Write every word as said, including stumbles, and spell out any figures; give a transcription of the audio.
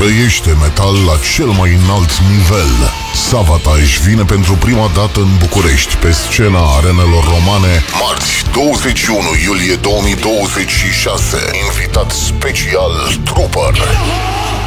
Trăiește metal la cel mai înalt nivel. Savatage vine pentru prima dată în București pe scena arenelor romane marți douăzeci și unu iulie două mii douăzeci și șase. Invitat special Trooper.